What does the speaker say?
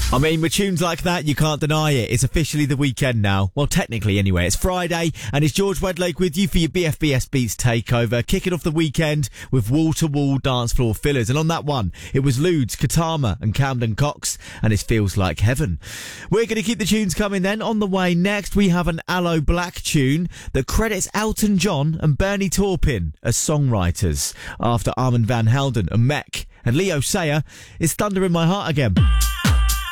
I mean, with tunes like that, you can't deny it. It's officially the weekend now. Well, technically anyway. It's Friday, and it's George Wedlake with you for your BFBS Beats Takeover, kicking off the weekend with wall-to-wall dance floor fillers. And on that one, it was Ludes, Katama and Camden Cox, and it feels like heaven. We're going to keep the tunes coming then. On the way next, we have an Aloe Black tune that credits Elton John and Bernie Taupin as songwriters after Armand Van Helden and Mek. And Leo Sayer is Thunder in My Heart again.